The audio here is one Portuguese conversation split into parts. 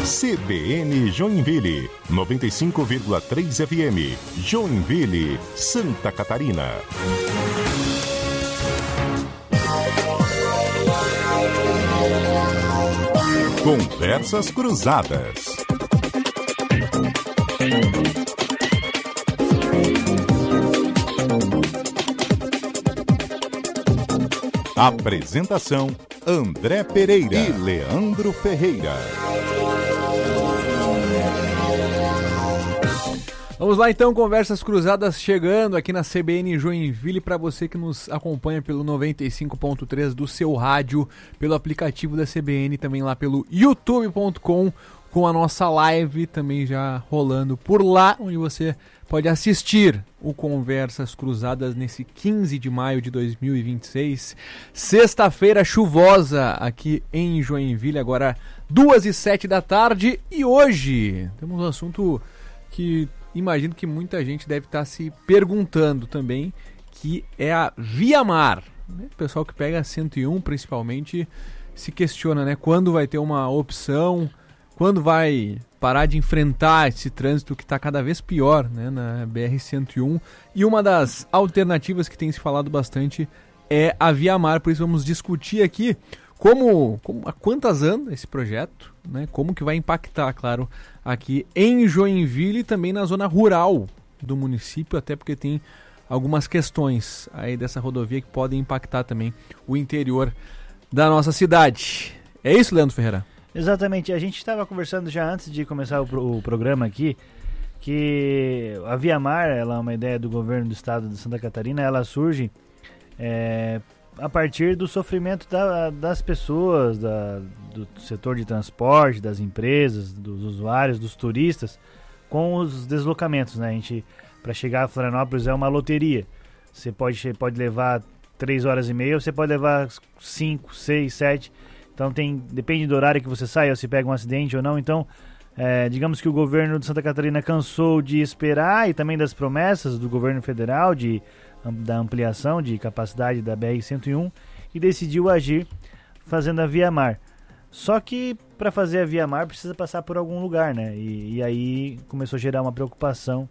CBN Joinville, 95,3 FM, Joinville, Santa Catarina. Conversas Cruzadas. Apresentação: André Pereira e Leandro Ferreira. Vamos lá então, Conversas Cruzadas chegando aqui na CBN Joinville para você que nos acompanha pelo 95.3 do seu rádio, pelo aplicativo da CBN, também lá pelo youtube.com, com a nossa live também já rolando por lá, onde você pode assistir o Conversas Cruzadas nesse 15 de maio de 2026, sexta-feira chuvosa aqui em Joinville, agora 2h07 da tarde, e hoje temos um assunto que imagino que muita gente deve estar se perguntando também, que é a Via Mar. O pessoal que pega a 101 principalmente se questiona, né? Quando vai ter uma opção, quando vai parar de enfrentar esse trânsito que está cada vez pior, né, na BR-101. E uma das alternativas que tem se falado bastante é a Via Mar, por isso vamos discutir aqui há quantas anda esse projeto, né? Como que vai impactar, claro, aqui em Joinville e também na zona rural do município, até porque tem algumas questões aí dessa rodovia que podem impactar também o interior da nossa cidade. É isso, Leandro Ferreira? Exatamente, a gente estava conversando já antes de começar o programa aqui, que a Via Mar, ela é uma ideia do governo do estado de Santa Catarina, ela surge a partir do sofrimento das pessoas, do setor de transporte, das empresas, dos usuários, dos turistas, com os deslocamentos, né? Para chegar a Florianópolis é uma loteria. Você pode levar 3 horas e meia, ou você pode levar 5, 6, 7. Então depende do horário que você sai, ou se pega um acidente ou não. Então, digamos que o governo de Santa Catarina cansou de esperar, e também das promessas do governo federal da ampliação de capacidade da BR-101, e decidiu agir fazendo a Via Mar. Só que para fazer a Via Mar precisa passar por algum lugar, né? E aí começou a gerar uma preocupação,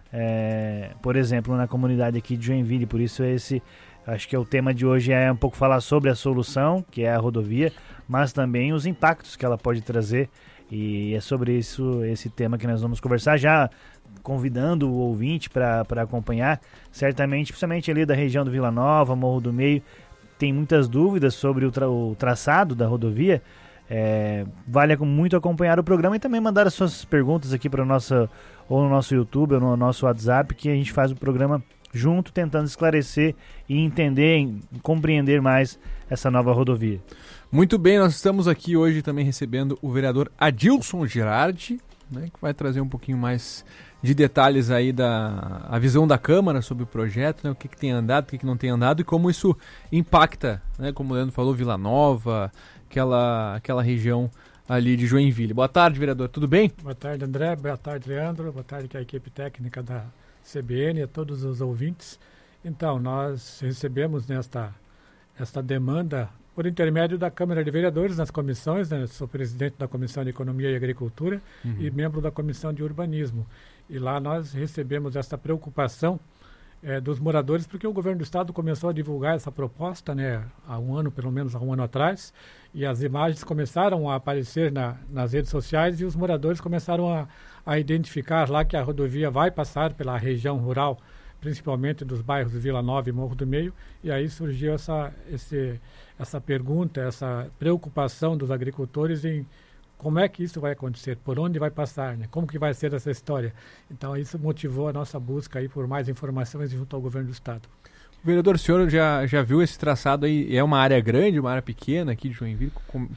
por exemplo, na comunidade aqui de Joinville. Por isso acho que o tema de hoje é um pouco falar sobre a solução, que é a rodovia, mas também os impactos que ela pode trazer. E é sobre esse tema que nós vamos conversar, já convidando o ouvinte para acompanhar. Certamente, principalmente ali da região do Vila Nova, Morro do Meio, tem muitas dúvidas sobre o traçado da rodovia. Vale muito acompanhar o programa e também mandar as suas perguntas aqui para ou no nosso YouTube ou no nosso WhatsApp, que a gente faz o programa junto, tentando esclarecer e entender, compreender mais essa nova rodovia. Muito bem, nós estamos aqui hoje também recebendo o vereador Adilson Girardi, né, que vai trazer um pouquinho mais de detalhes aí a visão da Câmara sobre o projeto, né, o que tem andado, o que não tem andado e como isso impacta, né, como o Leandro falou, Vila Nova, aquela região ali de Joinville. Boa tarde, vereador, tudo bem? Boa tarde, André, boa tarde, Leandro, boa tarde à equipe técnica da CBN e a todos os ouvintes. Então, nós recebemos esta demanda por intermédio da Câmara de Vereadores nas comissões, né? Sou presidente da Comissão de Economia e Agricultura e membro da Comissão de Urbanismo. E lá nós recebemos essa preocupação dos moradores, porque o governo do estado começou a divulgar essa proposta, né, pelo menos há um ano atrás, e as imagens começaram a aparecer nas redes sociais e os moradores começaram a identificar lá que a rodovia vai passar pela região rural, principalmente dos bairros Vila Nova e Morro do Meio, e aí surgiu essa pergunta, essa preocupação dos agricultores em como é que isso vai acontecer, por onde vai passar, né? Como que vai ser essa história. Então isso motivou a nossa busca aí por mais informações junto ao governo do estado. Vereador, o senhor já viu esse traçado aí? É uma área grande, uma área pequena aqui de Joinville?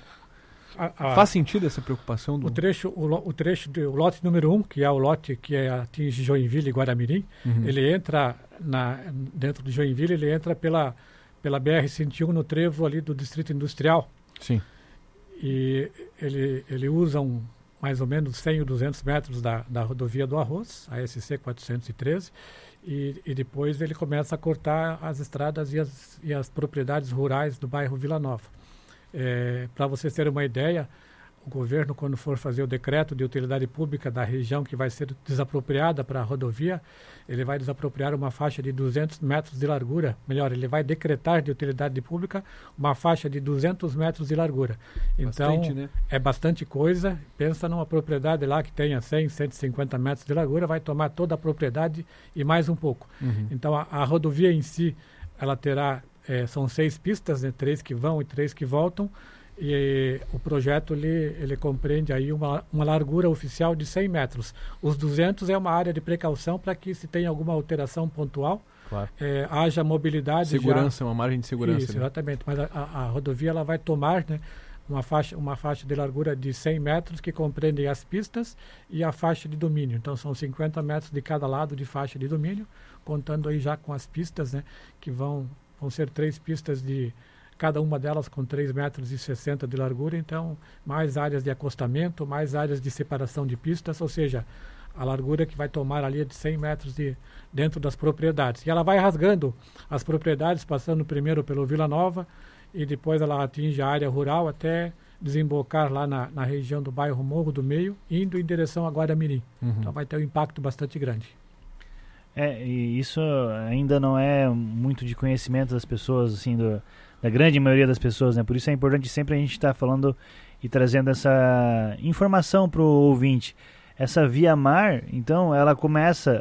Faz sentido essa preocupação? O lote número 1, que é o lote que atinge Joinville e Guaramirim, ele entra dentro de Joinville, ele entra pela BR-101 no trevo ali do Distrito Industrial. Sim. E ele usa mais ou menos 100 ou 200 metros da rodovia do Arroz, a SC 413, e depois ele começa a cortar as estradas e as propriedades rurais do bairro Vila Nova. Para vocês terem uma ideia, o governo, quando for fazer o decreto de utilidade pública da região que vai ser desapropriada para a rodovia, ele vai desapropriar uma faixa de 200 metros de largura. Melhor, ele vai decretar de utilidade pública uma faixa de 200 metros de largura. Então, Bastante, né? é bastante coisa. Pensa numa propriedade lá que tenha 100, 150 metros de largura, vai tomar toda a propriedade e mais um pouco. Então, a rodovia em si, ela terá, são 6 pistas, né, 3 que vão e 3 que voltam. E o projeto ele compreende aí uma largura oficial de 100 metros. Os 200 é uma área de precaução para que, se tem alguma alteração pontual, Claro. Haja mobilidade. Segurança, uma margem de segurança. Isso, né? exatamente. Mas a rodovia ela vai tomar, né, uma faixa de largura de 100 metros que compreende as pistas e a faixa de domínio. Então são 50 metros de cada lado de faixa de domínio, contando aí já com as pistas, né, que vão ser 3 pistas de cada uma delas com 3,60 metros de largura, então mais áreas de acostamento, mais áreas de separação de pistas, ou seja, a largura que vai tomar ali é de 100 metros dentro das propriedades. E ela vai rasgando as propriedades, passando primeiro pelo Vila Nova e depois ela atinge a área rural até desembocar lá na região do bairro Morro do Meio, indo em direção a Guaramirim. Então vai ter um impacto bastante grande. E isso ainda não é muito de conhecimento das pessoas, assim, da grande maioria das pessoas, né? Por isso é importante sempre a gente estar falando e trazendo essa informação para o ouvinte. Essa via-mar, então, ela começa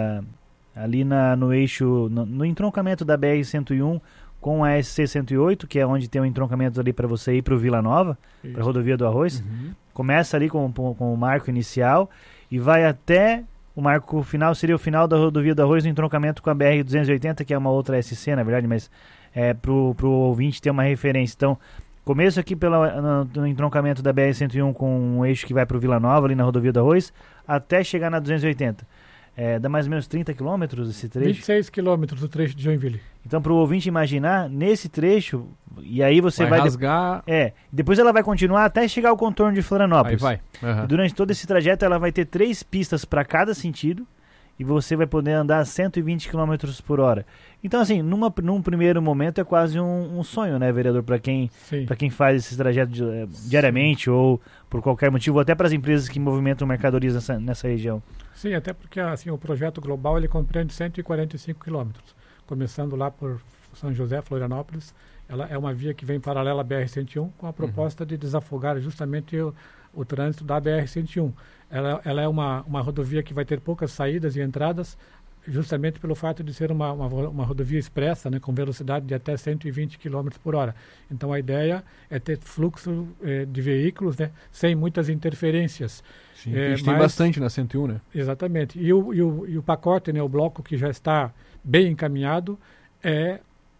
ali no eixo, no entroncamento da BR-101 com a SC-108, que é onde tem o entroncamento ali para você ir para o Vila Nova, para a rodovia do Arroz. Começa ali com o marco inicial e vai até o marco final, seria o final da rodovia do Arroz no entroncamento com a BR-280, que é uma outra SC, na verdade, mas pro ouvinte ter uma referência. Então, começo aqui no entroncamento da BR-101 com um eixo que vai para o Vila Nova, ali na rodovia do Arroz, até chegar na 280. Dá mais ou menos 30 quilômetros esse trecho? 26 quilômetros o trecho de Joinville. Então, para o ouvinte imaginar, nesse trecho, e aí você vai rasgar. Depois ela vai continuar até chegar ao contorno de Florianópolis. Aí vai. E durante todo esse trajeto ela vai ter 3 pistas para cada sentido e você vai poder andar a 120 km por hora. Então, assim, num primeiro momento é quase um sonho, né, vereador, para quem faz esse trajeto diariamente ou por qualquer motivo, ou até para as empresas que movimentam mercadorias nessa região. Sim, até porque assim, o projeto global ele compreende 145 quilômetros, começando lá por São José, Florianópolis. Ela é uma via que vem paralela à BR-101 com a proposta de desafogar justamente o trânsito da BR-101. Ela é uma rodovia que vai ter poucas saídas e entradas, justamente pelo fato de ser uma rodovia expressa, né, com velocidade de até 120 km por hora. Então a ideia é ter fluxo de veículos, né, sem muitas interferências. Sim, a gente tem bastante na 101, né? Exatamente. E o pacote, né, o bloco que já está bem encaminhado é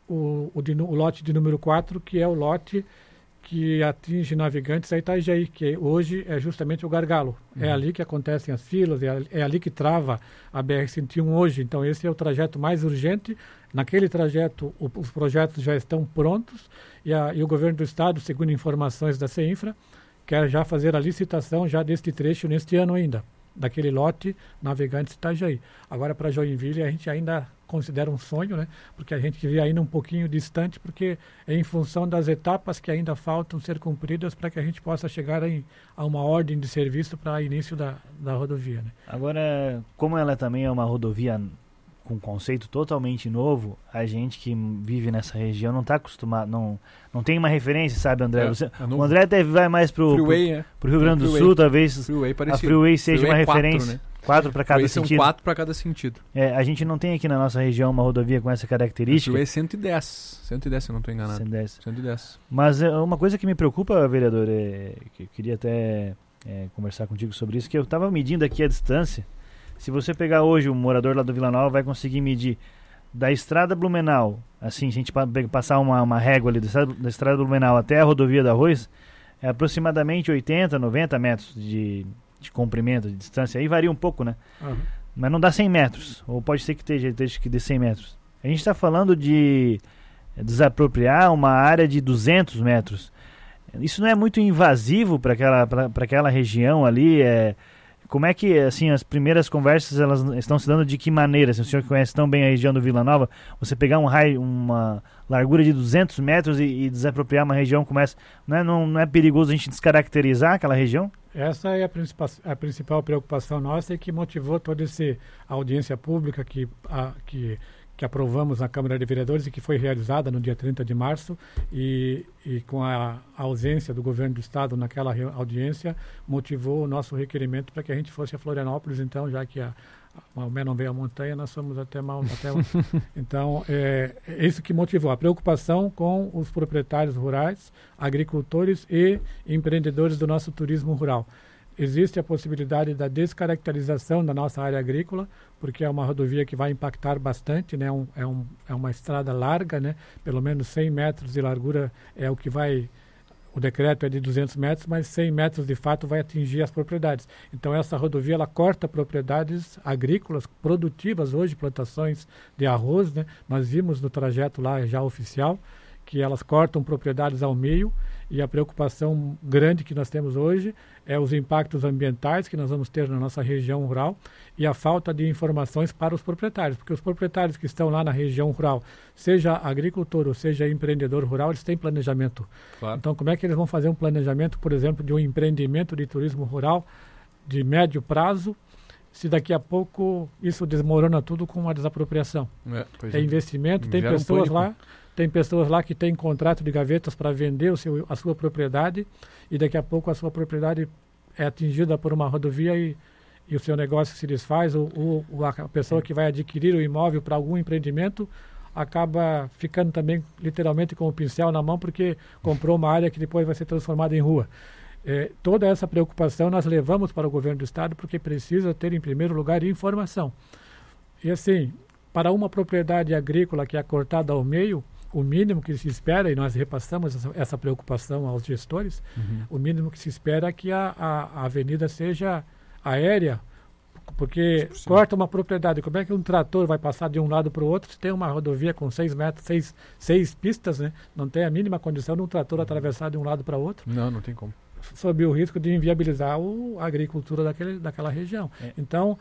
o lote de número 4, que é o lote que atinge Navegantes a Itajaí, que hoje é justamente o gargalo. É ali que acontecem as filas, é ali que trava a BR-101 hoje. Então esse é o trajeto mais urgente. Naquele trajeto os projetos já estão prontos e o governo do estado, segundo informações da CEINFRA, quer já fazer a licitação já deste trecho neste ano ainda, daquele lote Navegantes Itajaí. Agora para Joinville a gente ainda considera um sonho, né? Porque a gente vê ainda um pouquinho distante, porque é em função das etapas que ainda faltam ser cumpridas para que a gente possa chegar a uma ordem de serviço para início da rodovia, né? Agora, como ela também é uma rodovia com conceito totalmente novo, a gente que vive nessa região não está acostumado, não tem uma referência, sabe, André? O André até vai mais pro Rio Grande do Sul, talvez a Freeway seja uma referência. 4, né? 4 para cada sentido. São 4 para cada sentido. A gente não tem aqui na nossa região uma rodovia com essa característica. A Freeway é 110. 110, se eu não estou enganado. 110. Mas uma coisa que me preocupa, vereador, que eu queria até conversar contigo sobre isso, que eu estava medindo aqui a distância. Se você pegar hoje o morador lá do Vila Nova, vai conseguir medir da estrada Blumenau, assim, se a gente passar uma régua ali da estrada Blumenau até a rodovia do Arroz, é aproximadamente 80, 90 metros de comprimento, de distância. Aí varia um pouco, né? Mas não dá 100 metros, ou pode ser que esteja que dê 100 metros. A gente está falando de desapropriar uma área de 200 metros. Isso não é muito invasivo para aquela região ali? Como é que, assim, as primeiras conversas, elas estão se dando de que maneira? Se o senhor conhece tão bem a região do Vila Nova, você pegar uma largura de 200 metros e desapropriar uma região como essa, não é perigoso a gente descaracterizar aquela região? Essa é a principal preocupação nossa e que motivou toda essa audiência pública que aprovamos na Câmara de Vereadores e que foi realizada no dia 30 de março e com a ausência do governo do estado naquela audiência, motivou o nosso requerimento para que a gente fosse a Florianópolis, então, já que Maomé não veio à montanha, nós fomos até Então, é isso que motivou a preocupação com os proprietários rurais, agricultores e empreendedores do nosso turismo rural. Existe a possibilidade da descaracterização da nossa área agrícola, porque é uma rodovia que vai impactar bastante, né? É uma estrada larga, né? Pelo menos 100 metros de largura é o que vai... O decreto é de 200 metros, mas 100 metros de fato vai atingir as propriedades. Então essa rodovia ela corta propriedades agrícolas produtivas hoje, plantações de arroz, né? Nós vimos no trajeto lá já oficial que elas cortam propriedades ao meio e a preocupação grande que nós temos hoje é os impactos ambientais que nós vamos ter na nossa região rural e a falta de informações para os proprietários, porque os proprietários que estão lá na região rural, seja agricultor ou seja empreendedor rural, eles têm planejamento. Claro. Então, como é que eles vão fazer um planejamento, por exemplo, de um empreendimento de turismo rural de médio prazo, se daqui a pouco isso desmorona tudo com uma desapropriação? É investimento, tem pessoas lá... Tem pessoas lá que têm contrato de gavetas para vender a sua propriedade e daqui a pouco a sua propriedade é atingida por uma rodovia e o seu negócio se desfaz ou a pessoa que vai adquirir o imóvel para algum empreendimento acaba ficando também literalmente com o pincel na mão porque comprou uma área que depois vai ser transformada em rua. Toda essa preocupação nós levamos para o governo do estado porque precisa ter em primeiro lugar informação. E assim, para uma propriedade agrícola que é cortada ao meio, o mínimo que se espera, e nós repassamos essa preocupação aos gestores, o mínimo que se espera é que a avenida seja aérea, porque corta uma propriedade. Como é que um trator vai passar de um lado para o outro se tem uma rodovia com 6 metros, seis pistas, né? Não tem a mínima condição de um trator atravessar de um lado para o outro. Não tem como. Sob o risco de inviabilizar a agricultura daquela região. Então,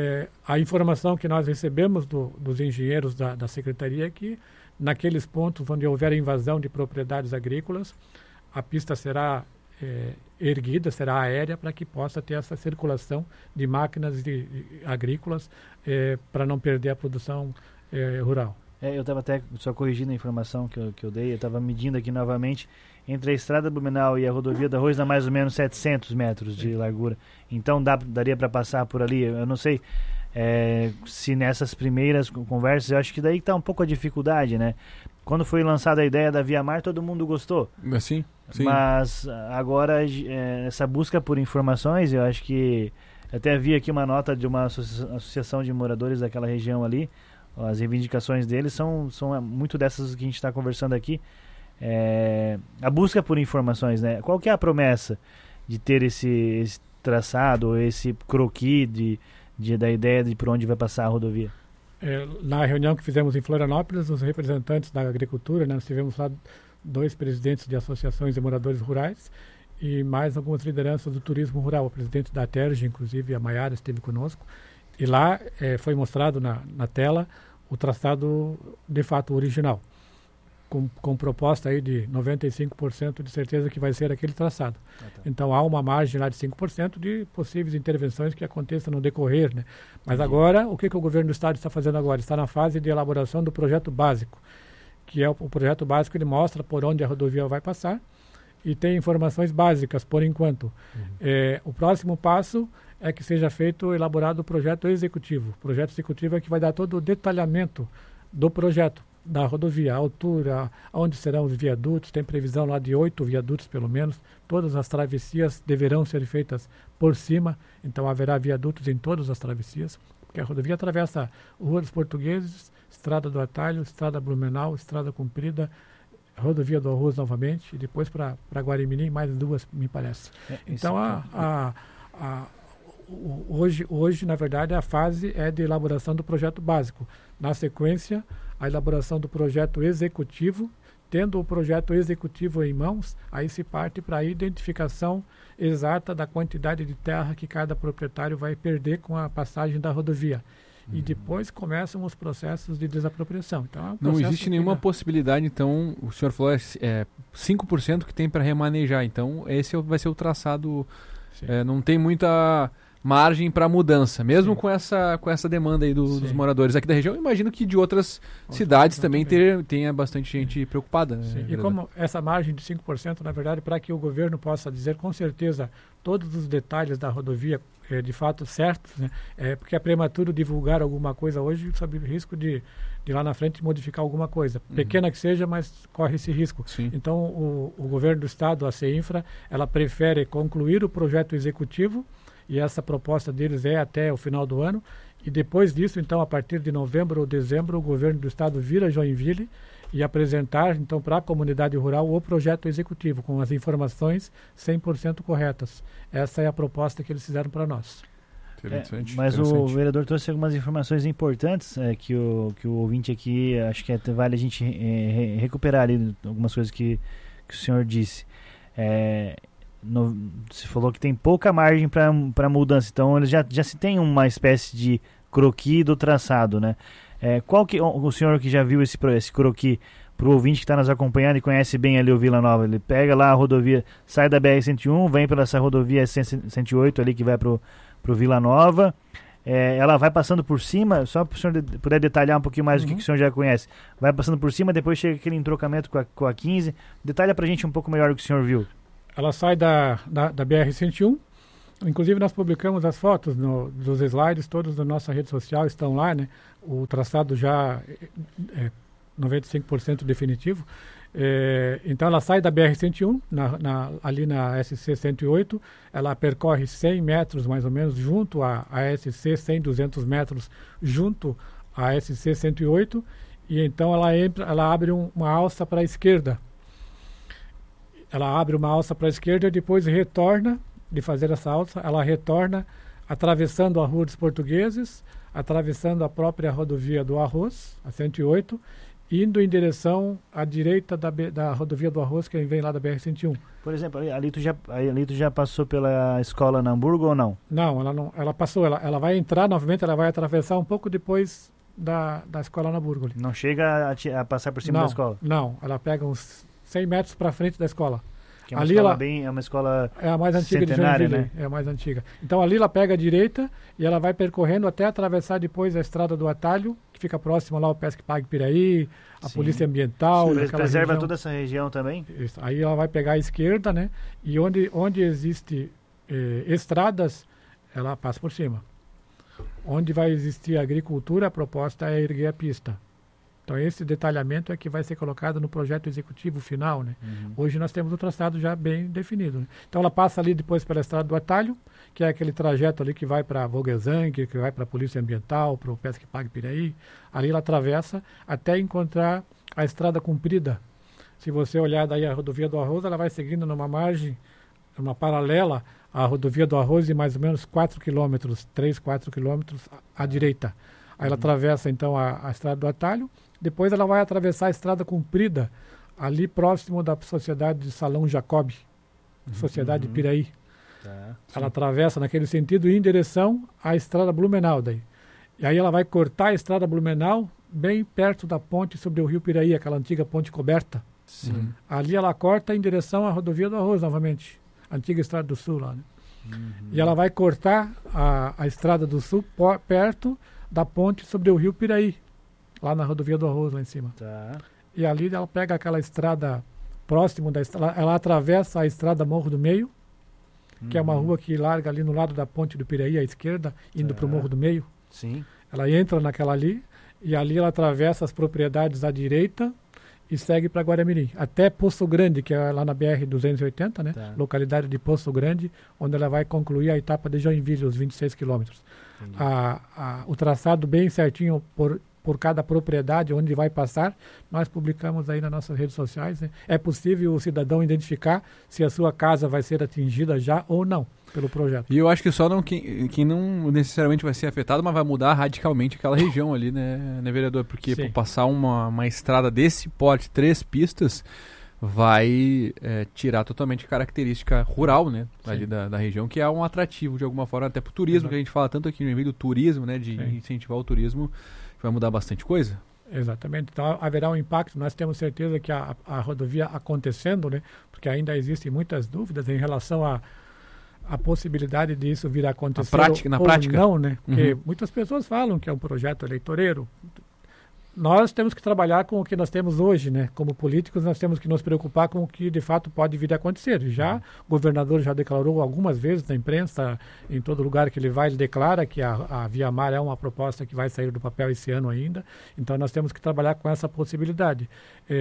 a informação que nós recebemos dos engenheiros da Secretaria é que naqueles pontos onde houver invasão de propriedades agrícolas, a pista será erguida, será aérea, para que possa ter essa circulação de máquinas agrícolas para não perder a produção rural. Eu estava até só corrigindo a informação que eu dei, eu estava medindo aqui novamente, entre a estrada Blumenau e a rodovia do Arroz dá mais ou menos 700 metros de largura. Então daria para passar por ali, eu não sei... se nessas primeiras conversas, eu acho que daí está um pouco a dificuldade, né? Quando foi lançada a ideia da Via Mar, todo mundo gostou. Sim. Mas agora, essa busca por informações, eu acho que... Até vi aqui uma nota de uma associação de moradores daquela região ali. As reivindicações deles são muito dessas que a gente está conversando aqui. A busca por informações, né? Qual que é a promessa de ter esse traçado, esse croquis da ideia de por onde vai passar a rodovia? Na reunião que fizemos em Florianópolis, os representantes da agricultura, né, nós tivemos lá 2 presidentes de associações de moradores rurais e mais algumas lideranças do turismo rural. O presidente da Terge, inclusive, a Maiara, esteve conosco. E lá foi mostrado na tela o traçado de fato original, com proposta aí de 95% de certeza que vai ser aquele traçado. Tá. Então há uma margem lá de 5% de possíveis intervenções que aconteçam no decorrer, né? Mas agora, o que o governo do estado está fazendo agora? Está na fase de elaboração do projeto básico, que é o projeto básico, ele mostra por onde a rodovia vai passar e tem informações básicas por enquanto. O próximo passo é que seja elaborado o projeto executivo. O projeto executivo é que vai dar todo o detalhamento do projeto, da rodovia, a altura, onde serão os viadutos, tem previsão lá de 8 viadutos pelo menos, todas as travessias deverão ser feitas por cima, então haverá viadutos em todas as travessias, porque a rodovia atravessa Rua dos Portugueses, Estrada do Atalho, Estrada Blumenau, Estrada Comprida, Rodovia do Arroz novamente, e depois para Guarimirim, mais 2, me parece. Então, hoje, na verdade, a fase é de elaboração do projeto básico. Na sequência, a elaboração do projeto executivo, tendo o projeto executivo em mãos, aí se parte para a identificação exata da quantidade de terra que cada proprietário vai perder com a passagem da rodovia. E depois começam os processos de desapropriação. Então, não existe nenhuma possibilidade, então, o senhor falou 5% que tem para remanejar, então esse vai ser o traçado, não tem muita margem para mudança, mesmo com essa demanda aí dos moradores aqui da região. Eu imagino que de outras cidades também tenha bastante gente preocupada. Né, e como essa margem de 5%, na verdade, para que o governo possa dizer com certeza todos os detalhes da rodovia de fato certos, né? Porque é prematuro divulgar alguma coisa hoje sob risco de lá na frente modificar alguma coisa. Pequena que seja, mas corre esse risco. Sim. Então, o governo do estado, a CEINFRA, ela prefere concluir o projeto executivo, e essa proposta deles é até o final do ano, e depois disso, então, a partir de novembro ou dezembro, o governo do estado vira Joinville e apresentar, então, para a comunidade rural o projeto executivo, com as informações 100% corretas. Essa é a proposta que eles fizeram para nós. Mas o vereador trouxe algumas informações importantes que o ouvinte aqui, acho que vale a gente recuperar ali algumas coisas que o senhor disse. Você falou que tem pouca margem para mudança, então eles já se tem uma espécie de croquis do traçado, né? Qual que o senhor que já viu esse croquis, para o ouvinte que está nos acompanhando e conhece bem ali o Vila Nova, ele pega lá a rodovia, sai da BR-101, vem pela essa rodovia 108 ali que vai pro Vila Nova, ela vai passando por cima, só para o senhor puder detalhar um pouquinho mais do que o senhor já conhece, vai passando por cima, depois chega aquele entrocamento com a 15, detalha para a gente um pouco melhor o que o senhor viu. Ela sai da BR-101, inclusive nós publicamos as fotos dos slides, todos da nossa rede social estão lá, né? O traçado já é 95% definitivo. Então ela sai da BR-101, ali na SC-108, ela percorre 100 metros mais ou menos junto à SC, 100, 200 metros junto à SC-108, e então ela abre uma alça para a esquerda. Ela abre uma alça para a esquerda e depois retorna, de fazer essa alça, ela retorna atravessando a Rua dos Portugueses, atravessando a própria rodovia do Arroz, a 108, indo em direção à direita da rodovia do Arroz, que vem lá da BR-101. Por exemplo, ali tu já passou pela escola na Hamburgo ou não? Não, ela passou, ela vai entrar novamente, ela vai atravessar um pouco depois da escola na Hamburgo. Não chega a passar por cima da escola? Não, ela pega uns 100 metros para frente da escola. Que é uma escola é uma escola a mais antiga de Joinville, né? É a mais antiga. Então ali ela pega a direita e ela vai percorrendo até atravessar depois a estrada do Atalho, que fica próxima lá ao Pesque Pague Piraí, a Polícia Ambiental. Preserva toda essa região também? Isso. Aí ela vai pegar a esquerda, né? E onde existe estradas, ela passa por cima. Onde vai existir agricultura, a proposta é erguer a pista. Então esse detalhamento é que vai ser colocado no projeto executivo final, né? Hoje nós temos o traçado já bem definido, né? Então ela passa ali depois pela estrada do Atalho, que é aquele trajeto ali que vai para Vogelzang, que vai para a Polícia Ambiental, para o Pesque Pague Piraí. Ali ela atravessa até encontrar a estrada comprida. Se você olhar daí a rodovia do Arroz, ela vai seguindo numa margem, uma paralela à rodovia do Arroz de mais ou menos 4 quilômetros, 3, 4 quilômetros à direita. Aí ela atravessa então a estrada do Atalho. Depois ela vai atravessar a estrada comprida, ali próximo da Sociedade de Salão Jacob, Sociedade de Piraí. Ela atravessa naquele sentido em direção à estrada Blumenau daí. E aí ela vai cortar a estrada Blumenau bem perto da ponte sobre o rio Piraí, aquela antiga ponte coberta. Ali ela corta em direção à rodovia do Arroz novamente, antiga estrada do Sul lá, né? E ela vai cortar a estrada do Sul perto da ponte sobre o rio Piraí, lá na rodovia do Arroz, lá em cima. E ali ela pega aquela estrada próximo da estrada, ela atravessa a estrada Morro do Meio, que é uma rua que larga ali no lado da ponte do Piraí, à esquerda, indo para o Morro do Meio. Ela entra naquela ali, e ali ela atravessa as propriedades à direita e segue para Guaramirim, até Poço Grande, que é lá na BR-280, né? Localidade de Poço Grande, onde ela vai concluir a etapa de Joinville, os 26 quilômetros. O traçado bem certinho por cada propriedade onde vai passar, nós publicamos aí nas nossas redes sociais, né? É possível o cidadão identificar se a sua casa vai ser atingida já ou não. pelo projeto. E eu acho que só quem não necessariamente vai ser afetado, mas vai mudar radicalmente aquela região ali, né vereador? Porque por passar uma estrada desse porte, 3 pistas, vai tirar totalmente a característica rural, né? Ali da região, que é um atrativo de alguma forma, até pro turismo, que a gente fala tanto aqui no meio do turismo, né? De incentivar o turismo, vai mudar bastante coisa. Exatamente, então haverá um impacto. Nós temos certeza que a rodovia acontecendo, né, porque ainda existem muitas dúvidas em relação à possibilidade disso vir a acontecer na prática. Não, né, porque muitas pessoas falam que é um projeto eleitoreiro. Nós temos que trabalhar com o que nós temos hoje, né? Como políticos, nós temos que nos preocupar com o que de fato pode vir a acontecer. O governador já declarou algumas vezes na imprensa, em todo lugar que ele vai, ele declara que a Via Mar é uma proposta que vai sair do papel esse ano ainda. Então nós temos que trabalhar com essa possibilidade.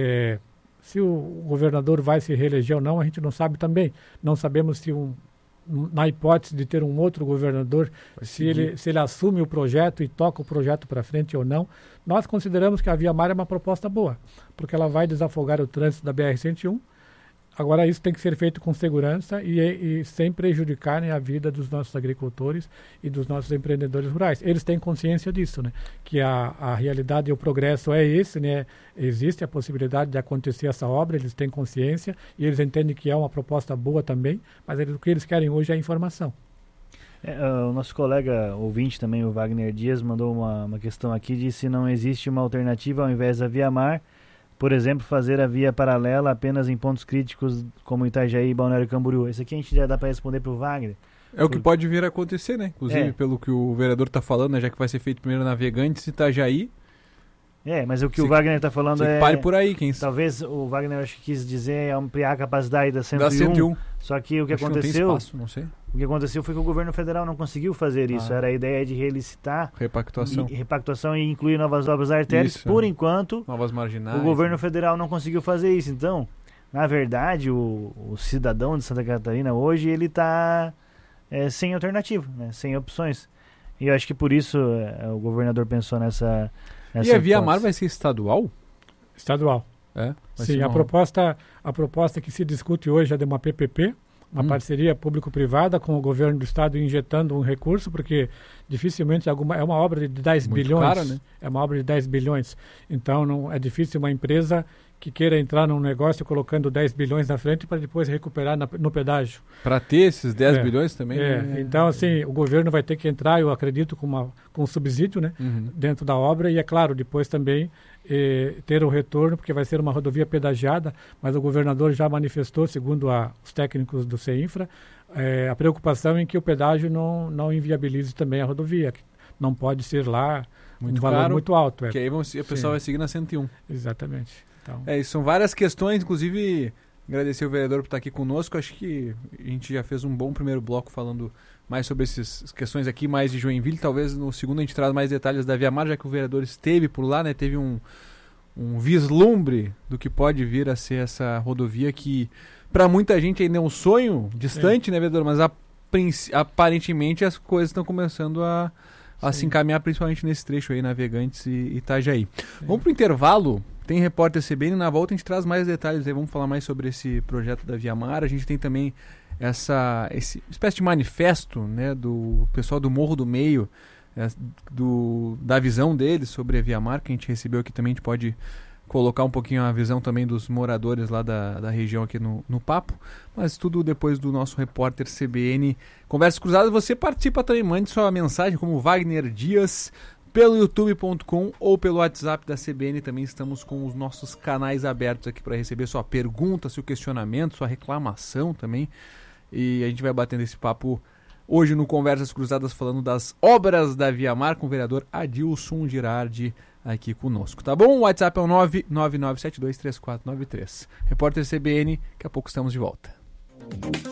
Se o governador vai se reeleger ou não, a gente não sabe também. Não sabemos se na hipótese de ter um outro governador, se ele assume o projeto e toca o projeto para frente ou não. Nós consideramos que a Via Mar é uma proposta boa, porque ela vai desafogar o trânsito da BR-101. Agora, isso tem que ser feito com segurança e sem prejudicarem a vida dos nossos agricultores e dos nossos empreendedores rurais. Eles têm consciência disso, né? Que a realidade e o progresso é esse, né? Existe a possibilidade de acontecer essa obra, eles têm consciência e eles entendem que é uma proposta boa também, mas o que eles querem hoje é a informação. O nosso colega ouvinte também, o Wagner Dias, mandou uma questão aqui de se não existe uma alternativa ao invés da Via Mar. Por exemplo, fazer a via paralela apenas em pontos críticos como Itajaí e Balneário Camboriú. Isso aqui a gente já dá para responder para o Wagner. É o que pode vir a acontecer, né? Inclusive, pelo que o vereador está falando, né? Já que vai ser feito primeiro Navegantes e Itajaí. Mas o que o Wagner está falando pare por aí, talvez o Wagner acho que quis dizer ampliar a capacidade da 101. Só que o que aconteceu... Não tem espaço, não sei. O que aconteceu foi que o governo federal não conseguiu fazer isso. Era a ideia de relicitar repactuação e incluir novas obras artérias. Por enquanto, novas marginais, o governo federal não conseguiu fazer isso. Então, na verdade, o cidadão de Santa Catarina hoje ele está sem alternativa, né? Sem opções. E eu acho que por isso o governador pensou nessa e a Via Mar vai ser estadual? Estadual. Sim, a proposta que se discute hoje é de uma PPP, uma parceria público-privada com o governo do estado injetando um recurso, porque dificilmente é uma obra de 10 bilhões. Cara, né? É uma obra de 10 bilhões. Então não é difícil uma empresa que queira entrar num negócio colocando 10 bilhões na frente para depois recuperar no pedágio. Para ter esses 10 bilhões também? Então, assim, o governo vai ter que entrar, eu acredito, com subsídio, né, dentro da obra e, é claro, depois também ter o retorno, porque vai ser uma rodovia pedagiada, mas o governador já manifestou, segundo os técnicos do CEINFRA, a preocupação em que o pedágio não inviabilize também a rodovia, que não pode ser lá um valor muito alto. Porque aí o pessoal vai seguir na 101. Exatamente. Então... são várias questões, inclusive agradecer o vereador por estar aqui conosco. Acho que a gente já fez um bom primeiro bloco falando mais sobre essas questões aqui, mais de Joinville. Talvez no segundo a gente traz mais detalhes da Via Mar, já que o vereador esteve por lá, né? Teve um vislumbre do que pode vir a ser essa rodovia que para muita gente ainda é um sonho distante, né, vereador? Mas aparentemente as coisas estão começando a se encaminhar, principalmente nesse trecho aí, Navegantes e Itajaí. Vamos para o intervalo. Tem repórter CBN, na volta a gente traz mais detalhes aí, vamos falar mais sobre esse projeto da Via Mar. A gente tem também essa espécie de manifesto, né, do pessoal do Morro do Meio, da visão deles sobre a Via Mar, que a gente recebeu aqui também. A gente pode colocar um pouquinho a visão também dos moradores lá da região aqui no papo, mas tudo depois do nosso repórter CBN Conversas Cruzadas. Você participa também, mande sua mensagem como Wagner Dias, pelo youtube.com ou pelo WhatsApp da CBN. Também estamos com os nossos canais abertos aqui para receber sua pergunta, seu questionamento, sua reclamação também. E a gente vai batendo esse papo hoje no Conversas Cruzadas, falando das obras da Via Mar, com o vereador Adilson Girardi aqui conosco. Tá bom? O WhatsApp é o 999723493. Repórter CBN, daqui a pouco estamos de volta.